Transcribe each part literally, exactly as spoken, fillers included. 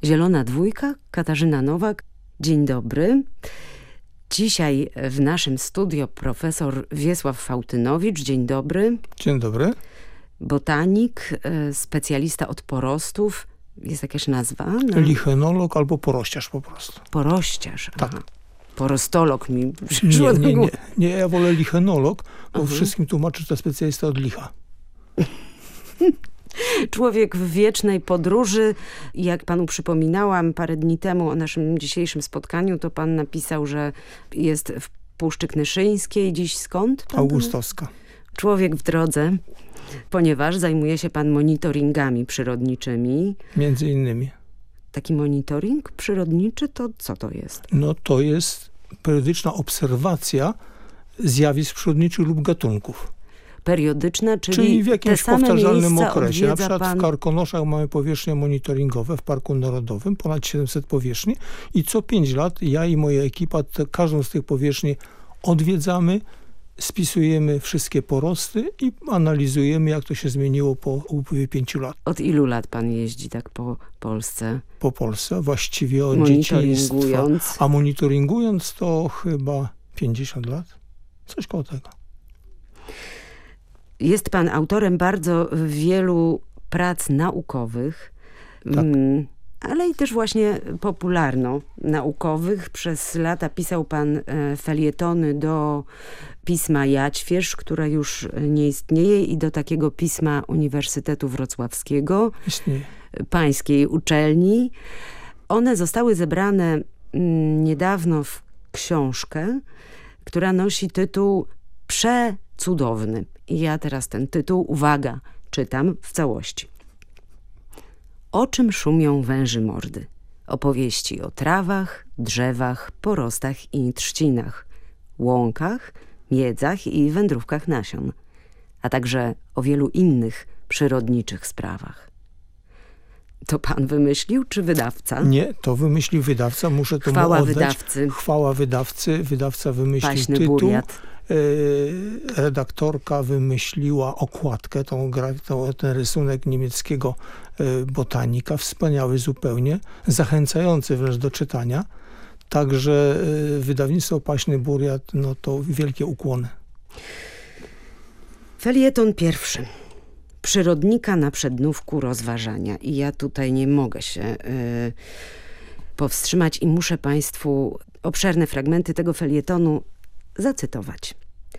Zielona Dwójka, Katarzyna Nowak. Dzień dobry. Dzisiaj w naszym studio profesor Wiesław Fałtynowicz. Dzień dobry. Dzień dobry. Botanik, specjalista od porostów. Jest jakaś nazwa? No. Lichenolog albo porościarz po prostu. Porościarz. Tak. Aha. Porostolog mi przyszło nie, do nie, głowy. nie, nie, ja wolę lichenolog, bo uh-huh. wszystkim tłumaczy, że to specjalista od licha. Człowiek w wiecznej podróży. Jak panu przypominałam parę dni temu o naszym dzisiejszym spotkaniu, to pan napisał, że jest w Puszczy Knyszyńskiej. Dziś skąd? Pan Augustowska. Człowiek w drodze, ponieważ zajmuje się pan monitoringami przyrodniczymi. Między innymi. Taki monitoring przyrodniczy to co to jest? No to jest periodyczna obserwacja zjawisk przyrodniczych lub gatunków. Periodyczna, czyli, czyli w jakimś powtarzalnym okresie. Na przykład pan... w Karkonoszach mamy powierzchnie monitoringowe w Parku Narodowym, ponad siedemset powierzchni i co pięć lat ja i moja ekipa te, każdą z tych powierzchni odwiedzamy, spisujemy wszystkie porosty i analizujemy, jak to się zmieniło po upływie pięciu lat. Od ilu lat pan jeździ tak po Polsce? Po Polsce, właściwie od dzieciństwa. A monitoringując to chyba pięćdziesiąt lat. Coś koło tego. Jest pan autorem bardzo wielu prac naukowych, tak. mm, ale i też właśnie popularno-naukowych. Przez lata pisał pan e, felietony do pisma Jaćwierz, które już nie istnieje, i do takiego pisma Uniwersytetu Wrocławskiego, Istnieje. Pańskiej uczelni. One zostały zebrane mm, niedawno w książkę, która nosi tytuł Przecudowny. I ja teraz ten tytuł, uwaga, czytam w całości. O czym szumią węży mordy? Opowieści o trawach, drzewach, porostach i trzcinach, łąkach, miedzach i wędrówkach nasion, a także o wielu innych przyrodniczych sprawach. To pan wymyślił, czy wydawca? Nie, to wymyślił wydawca. Muszę to Chwała mu oddać. wydawcy. Chwała wydawcy. Wydawca wymyślił Paśny tytuł. Buriat. Redaktorka wymyśliła okładkę, tą, tą, ten rysunek niemieckiego botanika, wspaniały zupełnie, zachęcający wręcz do czytania. Także wydawnictwo Paśny Buriat, no to wielkie ukłony. Felieton pierwszy. Przyrodnika na przednówku rozważania. I ja tutaj nie mogę się yy, powstrzymać i muszę państwu obszerne fragmenty tego felietonu zacytować.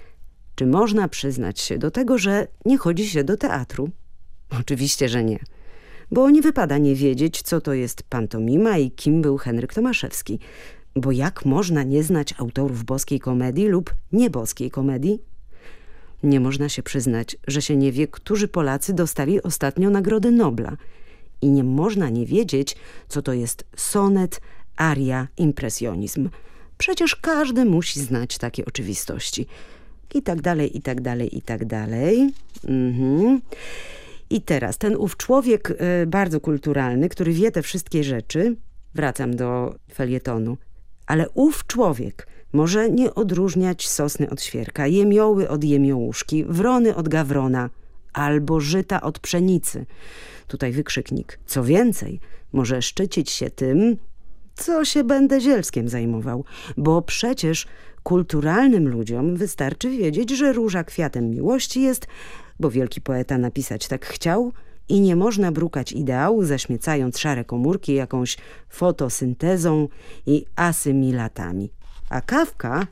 Czy można przyznać się do tego, że nie chodzi się do teatru? Oczywiście, że nie. Bo nie wypada nie wiedzieć, co to jest pantomima i kim był Henryk Tomaszewski. Bo jak można nie znać autorów boskiej komedii lub nieboskiej komedii? Nie można się przyznać, że się nie wie, którzy Polacy dostali ostatnio Nagrody Nobla. I nie można nie wiedzieć, co to jest sonet, aria, impresjonizm. Przecież każdy musi znać takie oczywistości. I tak dalej, i tak dalej, i tak dalej. Mhm. I teraz ten ów człowiek y, bardzo kulturalny, który wie te wszystkie rzeczy, wracam do felietonu, ale ów człowiek może nie odróżniać sosny od świerka, jemioły od jemiołuszki, wrony od gawrona, albo żyta od pszenicy. Tutaj wykrzyknik. Co więcej, może szczycić się tym, co się będę zielskiem zajmował, bo przecież kulturalnym ludziom wystarczy wiedzieć, że róża kwiatem miłości jest, bo wielki poeta napisać tak chciał i nie można brukać ideału, zaśmiecając szare komórki jakąś fotosyntezą i asymilatami. A Kafka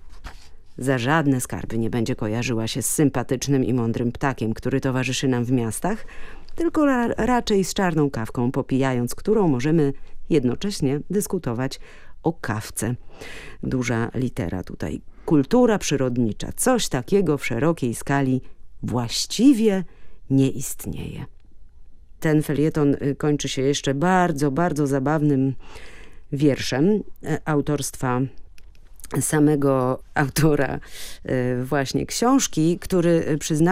za żadne skarby nie będzie kojarzyła się z sympatycznym i mądrym ptakiem, który towarzyszy nam w miastach, tylko ra raczej z czarną kawką, popijając którą możemy jednocześnie dyskutować o kawce. Duża litera tutaj. Kultura przyrodnicza. Coś takiego w szerokiej skali właściwie nie istnieje. Ten felieton kończy się jeszcze bardzo, bardzo zabawnym wierszem autorstwa samego autora właśnie książki, który przyzna